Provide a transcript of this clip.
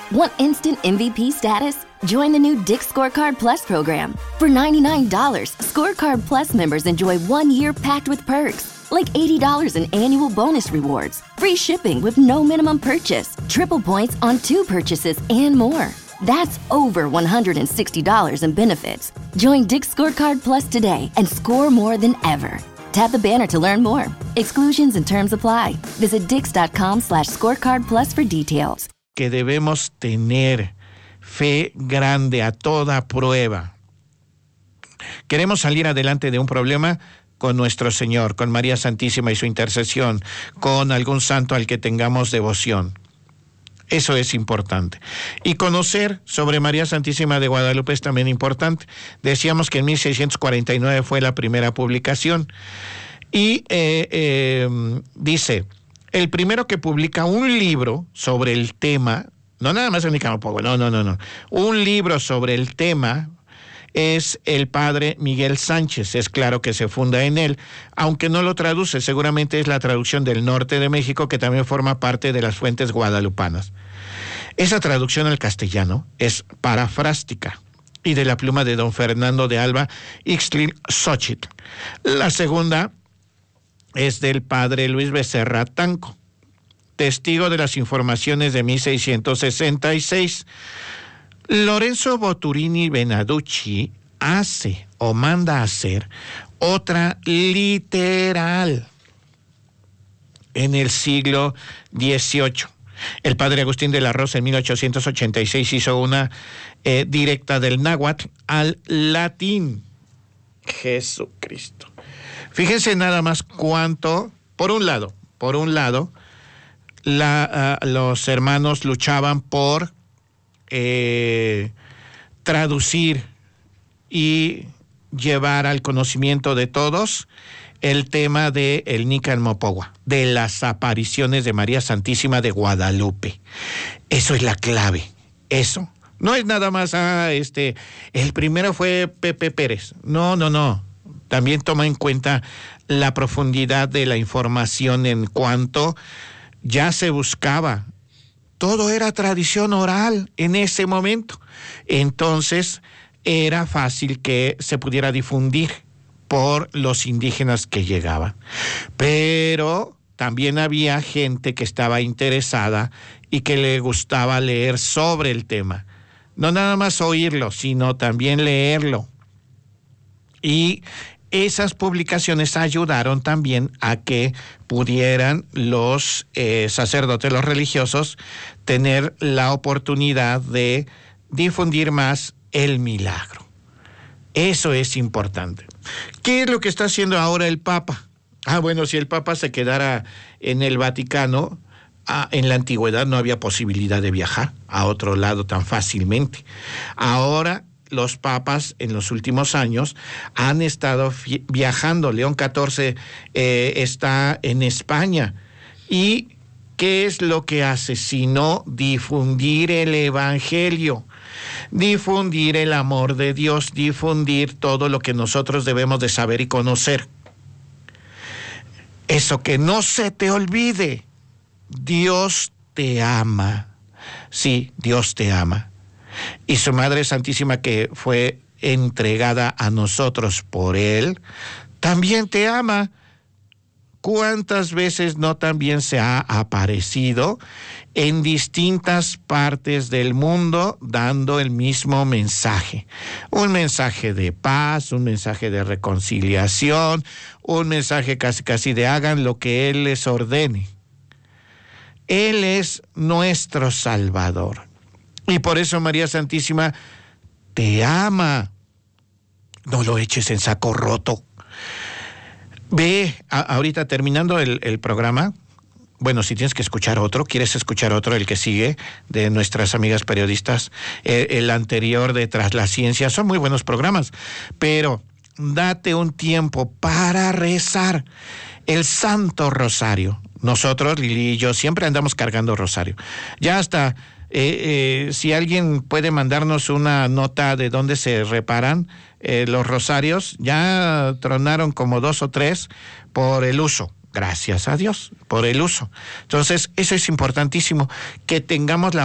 Want instant MVP status? Join the new Dick's Scorecard Plus program. For $99, Scorecard Plus members enjoy 1 year packed with perks, like $80 in annual bonus rewards, free shipping with no minimum purchase, triple points on 2 purchases, and more. That's over $160 in benefits. Join Dick's Scorecard Plus today and score more than ever. Tap the banner to learn more. Exclusions and terms apply. Visit dix.com/scorecard plus for details. Que debemos tener fe grande a toda prueba. Queremos salir adelante de un problema con nuestro Señor, con María Santísima y su intercesión, con algún santo al que tengamos devoción. Eso es importante. Y conocer sobre María Santísima de Guadalupe es también importante. Decíamos que en 1649 fue la primera publicación. Y dice, el primero que publica un libro sobre el tema, no nada más el Nicanor, no. Un libro sobre el tema es el padre Miguel Sánchez. Es claro que se funda en él, aunque no lo traduce, seguramente es la traducción del norte de México, que también forma parte de las fuentes guadalupanas. Esa traducción al castellano es parafrástica y de la pluma de don Fernando de Alba Ixtlilxóchitl. La segunda es del padre Luis Becerra Tanco, testigo de las informaciones de 1666. Lorenzo Boturini Benaducci hace o manda hacer otra literal en el siglo XVIII. El padre Agustín de la Rosa en 1886 hizo una directa del náhuatl al latín. Jesucristo. Fíjense nada más cuánto, por un lado, los hermanos luchaban por traducir y llevar al conocimiento de todos el tema de el Nican Mopogua, de las apariciones de María Santísima de Guadalupe. Eso es la clave, eso. No es nada más, el primero fue Pepe Pérez. No. También toma en cuenta la profundidad de la información en cuanto ya se buscaba. Todo era tradición oral en ese momento. Entonces era fácil que se pudiera difundir por los indígenas que llegaban. Pero también había gente que estaba interesada y que le gustaba leer sobre el tema. No nada más oírlo, sino también leerlo. Y esas publicaciones ayudaron también a que pudieran los sacerdotes, los religiosos, tener la oportunidad de difundir más el milagro. Eso es importante. ¿Qué es lo que está haciendo ahora el Papa? Bueno, si el Papa se quedara en el Vaticano, en la antigüedad no había posibilidad de viajar a otro lado tan fácilmente. Ahora los papas en los últimos años han estado viajando. León XIV está en España. ¿Y qué es lo que hace? Sino difundir el Evangelio, difundir el amor de Dios, difundir todo lo que nosotros debemos de saber y conocer. Eso, que no se te olvide. Dios te ama. Sí, Dios te ama. Y su Madre Santísima, que fue entregada a nosotros por Él, también te ama. ¿Cuántas veces no también se ha aparecido en distintas partes del mundo dando el mismo mensaje? Un mensaje de paz, un mensaje de reconciliación, un mensaje casi de hagan lo que Él les ordene. Él es nuestro Salvador. Y por eso María Santísima te ama. No lo eches en saco roto. Ve, ahorita terminando el programa, bueno, si tienes que escuchar otro, quieres escuchar otro, el que sigue, de nuestras amigas periodistas, el anterior de Tras la Ciencia, son muy buenos programas, pero date un tiempo para rezar el Santo Rosario. Nosotros, Lili y yo, siempre andamos cargando rosario. Ya hasta... si alguien puede mandarnos una nota de dónde se reparan los rosarios, ya tronaron como 2 o 3 por el uso. Gracias a Dios por el uso. Entonces, eso es importantísimo, que tengamos la